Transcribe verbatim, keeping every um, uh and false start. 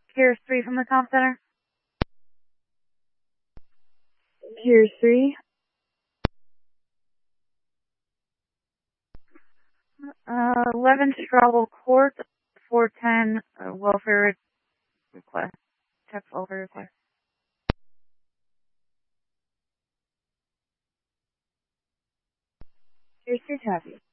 Here's three from the comp center. Here's three. Uh, eleven Straubel Court, four ten, uh, welfare request. Text welfare request. Here's three Taffy.